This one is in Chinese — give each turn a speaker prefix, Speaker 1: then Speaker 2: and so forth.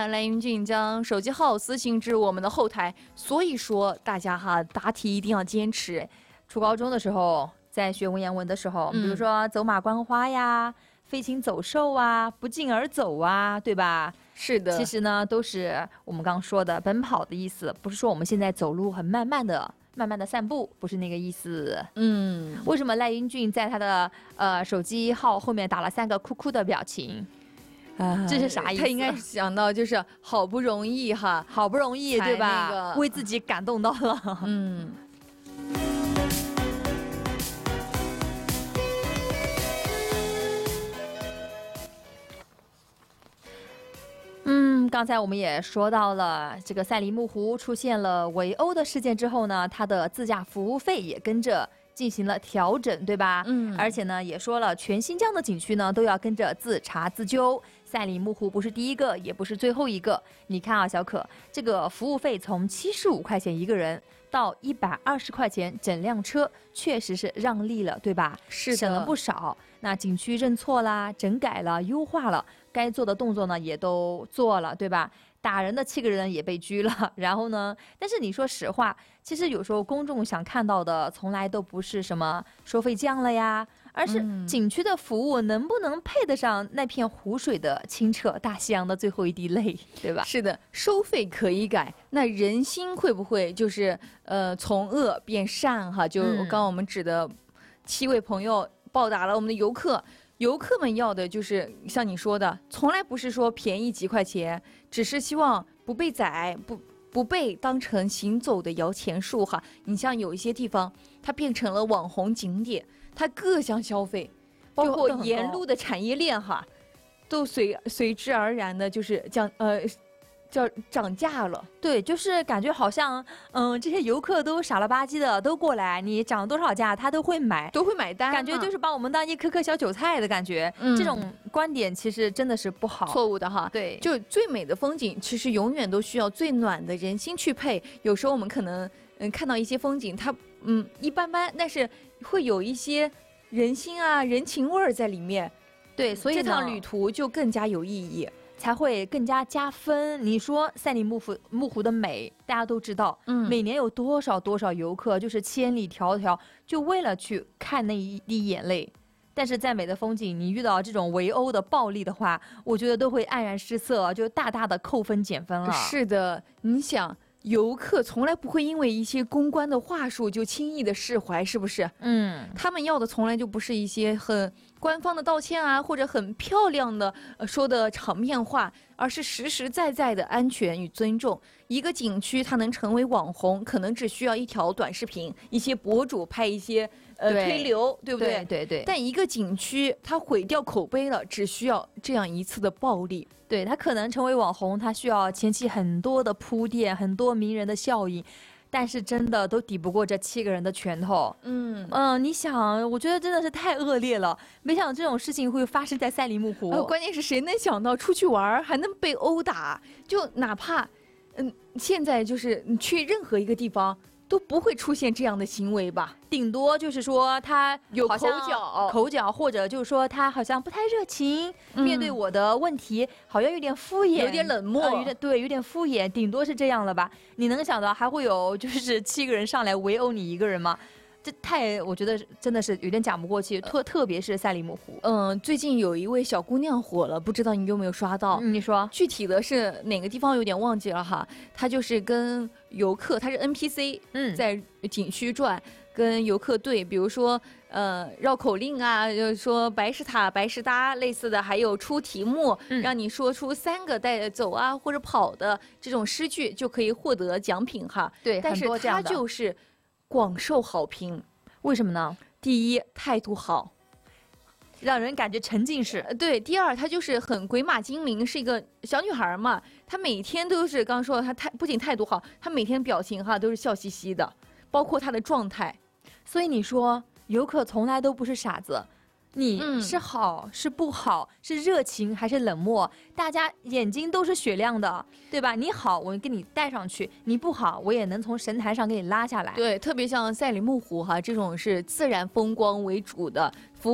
Speaker 1: 然赖英俊将手机号私信至我们的后台，所以说大家哈答题一定要坚持。
Speaker 2: 初高中的时候，在学文言文的时候，比如说走马观花呀、飞禽走兽啊、不胫而走啊，对吧？
Speaker 1: 是的，
Speaker 2: 其实呢，都是我们刚刚说的奔跑的意思，不是说我们现在走路很慢慢的散步，不是那个意思。为什么赖英俊在他的手机号后面打了3个哭哭的表情？这是啥意思？
Speaker 1: 他应该是想到就是好不容易哈，
Speaker 2: 好不容易对吧？
Speaker 1: 那个
Speaker 2: 为自己感动到了。刚才我们也说到了，这个赛里木湖出现了围殴的事件之后呢，它的自驾服务费也跟着进行了调整，对吧？而且呢，也说了，全新疆的景区呢都要跟着自查自纠。赛里木湖不是第一个，也不是最后一个。你看啊，小可，这个服务费从75块钱一个人到120块钱整辆车，确实是让利了，对吧？
Speaker 1: 是的，
Speaker 2: 省了不少。那景区认错啦，整改了，优化了，该做的动作呢也都做了，对吧？打人的7个人也被拘了。然后呢，但是你说实话，其实有时候公众想看到的从来都不是什么收费降了呀，而是景区的服务能不能配得上那片湖水的清澈，大西洋的最后一滴泪，对吧？
Speaker 1: 是的，收费可以改，那人心会不会就是从恶变善哈？就刚刚我们指的7位朋友报答了我们的游客。游客们要的就是像你说的，从来不是说便宜几块钱，只是希望不被宰，不被当成行走的摇钱树哈。你像有一些地方，它变成了网红景点，它各项消费，包括沿路的产业链哈，都随之而然的就是涨价了。
Speaker 2: 对，就是感觉好像这些游客都傻了吧唧的都过来，你涨多少价他都会买单，感觉就是把我们当一颗小韭菜的感觉。这种观点其实真的是不好，
Speaker 1: 错误的哈。
Speaker 2: 对，
Speaker 1: 就最美的风景其实永远都需要最暖的人心去配。有时候我们可能看到一些风景它一般般，但是会有一些人心啊人情味儿在里面。
Speaker 2: 对，所以
Speaker 1: 这趟旅途就更加有意义，
Speaker 2: 才会更加加分。你说赛里木湖的美，大家都知道，每年有多少游客，就是千里迢迢就为了去看那一滴眼泪。但是再美的风景，你遇到这种围殴的暴力的话，我觉得都会黯然失色，就大大的扣分减分了。
Speaker 1: 是的，你想。游客从来不会因为一些公关的话术就轻易的释怀，是不是？他们要的从来就不是一些很官方的道歉啊，或者很漂亮的说的场面话，而是实实在在的安全与尊重。一个景区它能成为网红，可能只需要一条短视频，一些博主拍一些推流，对不对？
Speaker 2: 对。
Speaker 1: 但一个景区它毁掉口碑了，只需要这样一次的暴力。
Speaker 2: 对，它可能成为网红，它需要前期很多的铺垫，很多名人的效应，但是真的都抵不过这7个人的拳头。你想，我觉得真的是太恶劣了，没想到这种事情会发生在赛里木湖。
Speaker 1: 关键是谁能想到出去玩还能被殴打？就哪怕现在就是你去任何一个地方都不会出现这样的行为吧，
Speaker 2: 顶多就是说他
Speaker 1: 有
Speaker 2: 口角，或者就是说他好像不太热情，面对我的问题好像有点敷衍，
Speaker 1: 有点冷漠，
Speaker 2: 有点敷衍，顶多是这样了吧？你能想到还会有就是7个人上来围殴你一个人吗？这我觉得真的是有点讲不过去，特别是赛里木湖。
Speaker 1: 最近有一位小姑娘火了，不知道你有没有刷到？
Speaker 2: 你说
Speaker 1: 具体的是哪个地方有点忘记了哈。她就是跟游客，她是 NPC，在景区转，跟游客对，比如说绕口令啊，就是说白石塔、白石搭类似的，还有出题目，让你说出3个带走啊或者跑的这种诗句，就可以获得奖品哈。
Speaker 2: 对，
Speaker 1: 但是她就是广受好评。
Speaker 2: 为什么呢？
Speaker 1: 第一，态度好，
Speaker 2: 让人感觉沉浸式。
Speaker 1: 对，第二，她就是很鬼马精灵，是一个小女孩嘛，她每天都是刚说她不仅态度好，她每天表情哈都是笑嘻嘻的，包括她的状态。
Speaker 2: 所以你说游客从来都不是傻子，你是好是不好，是热情还是冷漠，大家眼睛都是雪亮的，对吧？你好，我给你带上去；你不好，我也能从神台上给你拉下来。
Speaker 1: 对，特别像赛里木湖哈这种是自然风光为主的服务。